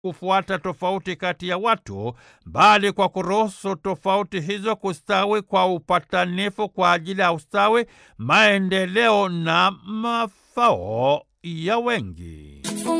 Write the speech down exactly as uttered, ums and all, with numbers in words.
kufuata tofauti kati ya watu, bali kwa kuruhusu tofauti hizo kustawi kwa upatanifu kwa ajili ya ustawi, maendeleo na mafao ya wengi.